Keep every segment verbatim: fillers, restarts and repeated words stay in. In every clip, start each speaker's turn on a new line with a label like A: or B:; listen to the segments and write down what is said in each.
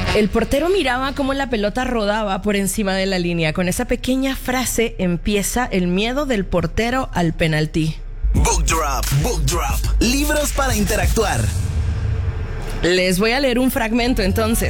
A: El portero miraba cómo la pelota rodaba por encima de la línea. Con esa pequeña frase empieza el miedo del portero al penalti.
B: Book Drop, Book Drop. Libros para interactuar.
A: Les voy a leer un fragmento entonces.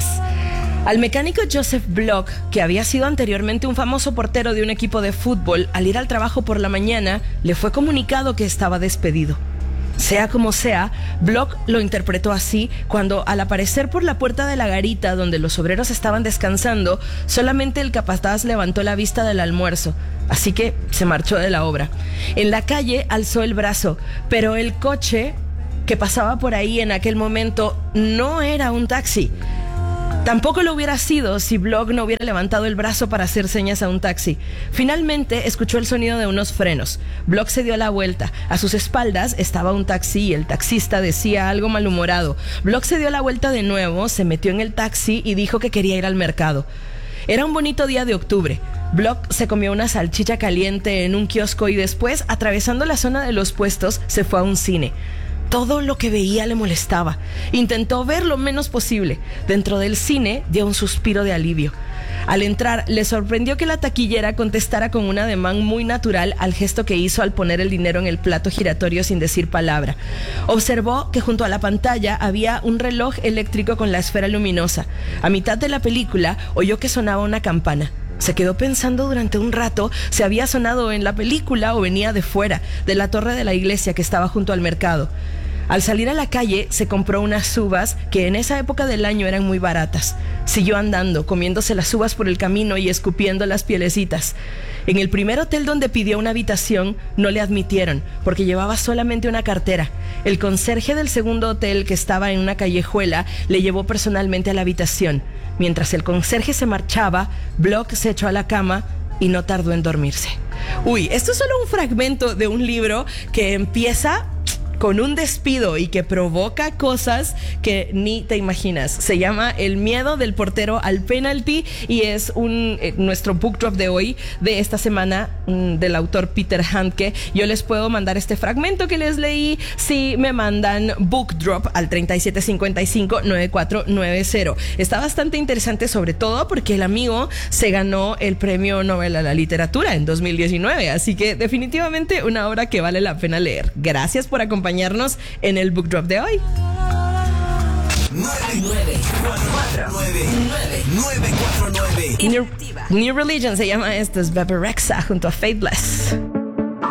A: Al mecánico Joseph Block, que había sido anteriormente un famoso portero de un equipo de fútbol, al ir al trabajo por la mañana, le fue comunicado que estaba despedido. Sea como sea, Block lo interpretó así cuando, al aparecer por la puerta de la garita donde los obreros estaban descansando, solamente el capataz levantó la vista del almuerzo, así que se marchó de la obra. En la calle alzó el brazo, pero el coche que pasaba por ahí en aquel momento no era un taxi. Tampoco lo hubiera sido si Block no hubiera levantado el brazo para hacer señas a un taxi. Finalmente escuchó el sonido de unos frenos. Block se dio la vuelta. A sus espaldas estaba un taxi y el taxista decía algo malhumorado. Block se dio la vuelta de nuevo, se metió en el taxi y dijo que quería ir al mercado. Era un bonito día de octubre. Block se comió una salchicha caliente en un kiosco y después, atravesando la zona de los puestos, se fue a un cine. Todo lo que veía le molestaba. Intentó ver lo menos posible. Dentro del cine dio un suspiro de alivio. Al entrar, le sorprendió que la taquillera contestara con un ademán muy natural al gesto que hizo al poner el dinero en el plato giratorio sin decir palabra. Observó que junto a la pantalla había un reloj eléctrico con la esfera luminosa. A mitad de la película oyó que sonaba una campana. Se quedó pensando durante un rato si había sonado en la película o venía de fuera, de la torre de la iglesia que estaba junto al mercado. Al salir a la calle, se compró unas uvas que en esa época del año eran muy baratas. Siguió andando, comiéndose las uvas por el camino y escupiendo las pielecitas. En el primer hotel donde pidió una habitación, no le admitieron, porque llevaba solamente una cartera. El conserje del segundo hotel, que estaba en una callejuela, le llevó personalmente a la habitación. Mientras el conserje se marchaba, Block se echó a la cama y no tardó en dormirse. Uy, esto es solo un fragmento de un libro que empieza con un despido y que provoca cosas que ni te imaginas. Se llama El miedo del portero al penalti y es un eh, nuestro book drop de hoy, de esta semana, um, del autor Peter Handke. Yo les puedo mandar este fragmento que les leí si me mandan book drop al treinta y siete cincuenta y cinco noventa y cuatro noventa. Está bastante interesante, sobre todo porque el amigo se ganó el premio Nobel a la literatura en dos mil diecinueve, así que definitivamente una obra que vale la pena leer. Gracias por acompañarnos acompañarnos en el book drop de hoy.
B: nueve cuatro nueve nueve cuatro nueve
A: New, New Religion se llama esto, es Bebe Rexha junto a Faithless.